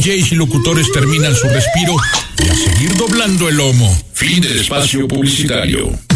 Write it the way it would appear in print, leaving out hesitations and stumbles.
DJs y locutores terminan su respiro y a seguir doblando el lomo. Fin del espacio publicitario.